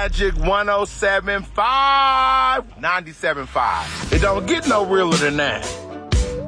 Magic 107.5, 97.5. It don't get no realer than that.